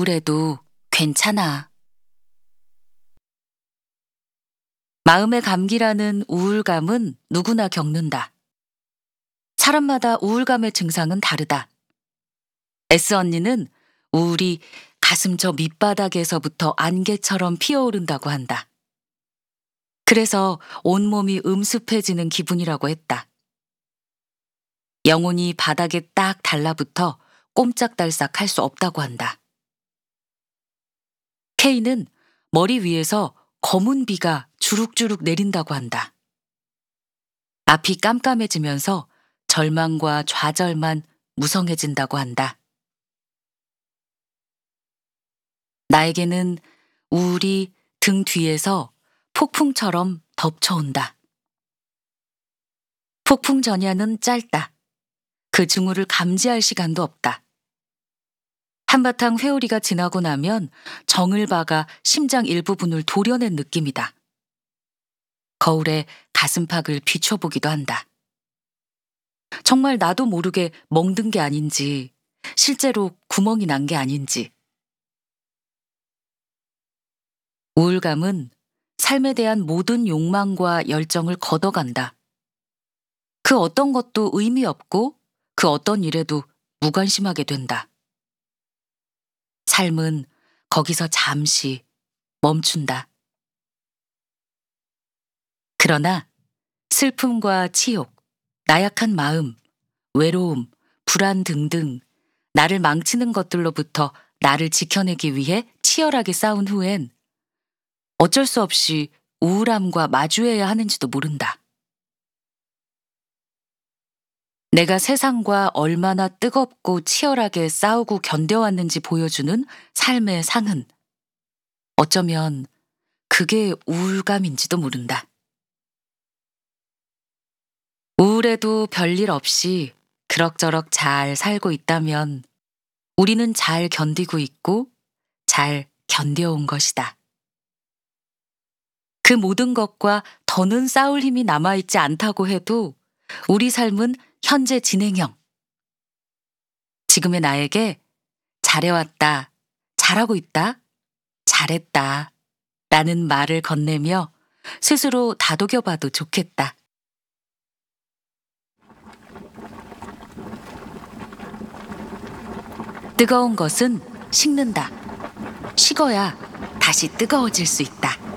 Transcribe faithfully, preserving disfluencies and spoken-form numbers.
우울해도 괜찮아. 마음의 감기라는 우울감은 누구나 겪는다. 사람마다 우울감의 증상은 다르다. S 언니는 우울이 가슴 저 밑바닥에서부터 안개처럼 피어오른다고 한다. 그래서 온몸이 음습해지는 기분이라고 했다. 영혼이 바닥에 딱 달라붙어 꼼짝달싹 할 수 없다고 한다. K는 머리 위에서 검은 비가 주룩주룩 내린다고 한다. 앞이 깜깜해지면서 절망과 좌절만 무성해진다고 한다. 나에게는 우울이 등 뒤에서 폭풍처럼 덮쳐온다. 폭풍 전야는 짧다. 그 징후를 감지할 시간도 없다. 한바탕 회오리가 지나고 나면 정을 박아 심장 일부분을 도려낸 느낌이다. 거울에 가슴팍을 비춰보기도 한다. 정말 나도 모르게 멍든 게 아닌지, 실제로 구멍이 난 게 아닌지. 우울감은 삶에 대한 모든 욕망과 열정을 걷어간다. 그 어떤 것도 의미 없고 그 어떤 일에도 무관심하게 된다. 삶은 거기서 잠시 멈춘다. 그러나 슬픔과 치욕, 나약한 마음, 외로움, 불안 등등 나를 망치는 것들로부터 나를 지켜내기 위해 치열하게 싸운 후엔 어쩔 수 없이 우울함과 마주해야 하는지도 모른다. 내가 세상과 얼마나 뜨겁고 치열하게 싸우고 견뎌왔는지 보여주는 삶의 상흔. 어쩌면 그게 우울감인지도 모른다. 우울해도 별일 없이 그럭저럭 잘 살고 있다면 우리는 잘 견디고 있고 잘 견뎌온 것이다. 그 모든 것과 더는 싸울 힘이 남아있지 않다고 해도 우리 삶은 현재 진행형. 지금의 나에게 잘해왔다, 잘하고 있다, 잘했다 라는 말을 건네며 스스로 다독여봐도 좋겠다. 뜨거운 것은 식는다. 식어야 다시 뜨거워질 수 있다.